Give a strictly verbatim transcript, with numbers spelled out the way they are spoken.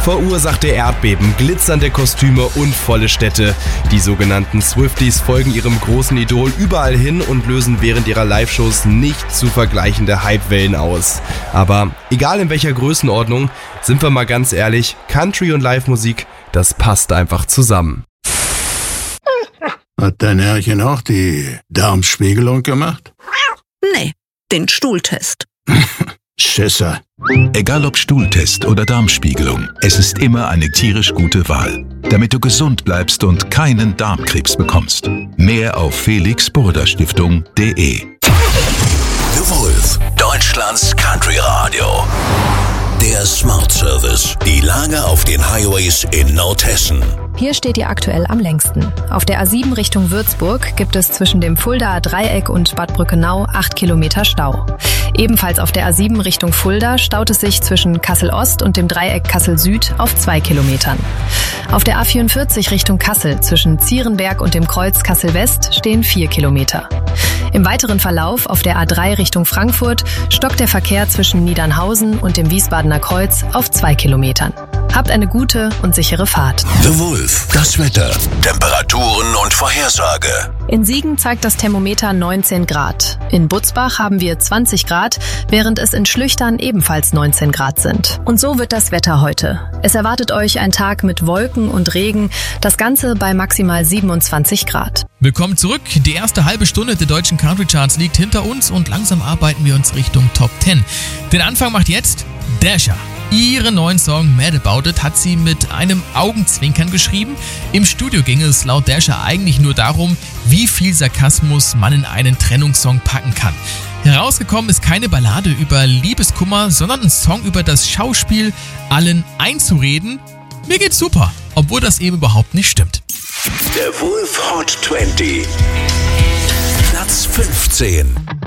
verursachte Erdbeben, glitzernde Kostüme und volle Städte. Die sogenannten Swifties folgen ihrem großen Idol überall hin und lösen während ihrer Live-Shows nicht zu vergleichende Hypewellen aus. Aber egal in welcher Größenordnung, sind wir mal ganz ehrlich, Country und Live-Musik, das passt einfach zusammen. Hat dein Herrchen auch die Darmspiegelung gemacht? Nee, den Stuhltest. Schisser. Egal ob Stuhltest oder Darmspiegelung, es ist immer eine tierisch gute Wahl, damit du gesund bleibst und keinen Darmkrebs bekommst. Mehr auf felix burda stiftung punkt de. The Wolf, Deutschlands Country Radio. Der Smart Service. Die Lage auf den Highways in Nordhessen. Hier steht ihr aktuell am längsten. Auf der A sieben Richtung Würzburg gibt es zwischen dem Fuldaer Dreieck und Bad Brückenau acht Kilometer Stau. Ebenfalls auf der A sieben Richtung Fulda staut es sich zwischen Kassel-Ost und dem Dreieck Kassel-Süd auf zwei Kilometern. Auf der A vierundvierzig Richtung Kassel zwischen Zierenberg und dem Kreuz Kassel-West stehen vier Kilometer. Im weiteren Verlauf auf der A drei Richtung Frankfurt stockt der Verkehr zwischen Niedernhausen und dem Wiesbadener Kreuz auf zwei Kilometern. Habt eine gute und sichere Fahrt. The Wolf, das Wetter, Temperaturen und Vorhersage. In Siegen zeigt das Thermometer neunzehn Grad. In Butzbach haben wir zwanzig Grad, während es in Schlüchtern ebenfalls neunzehn Grad sind. Und so wird das Wetter heute. Es erwartet euch ein Tag mit Wolken und Regen, das Ganze bei maximal siebenundzwanzig Grad. Willkommen zurück. Die erste halbe Stunde der deutschen Country Charts liegt hinter uns und langsam arbeiten wir uns Richtung Top zehn. Den Anfang macht jetzt Dasha. Ihren neuen Song Mad About It hat sie mit einem Augenzwinkern geschrieben. Im Studio ging es laut Dasha eigentlich nur darum, wie viel Sarkasmus man in einen Trennungssong packen kann. Herausgekommen ist keine Ballade über Liebeskummer, sondern ein Song über das Schauspiel, allen einzureden. Mir geht's super, obwohl das eben überhaupt nicht stimmt. Der Wolf Hot zwanzig. Platz fünfzehn.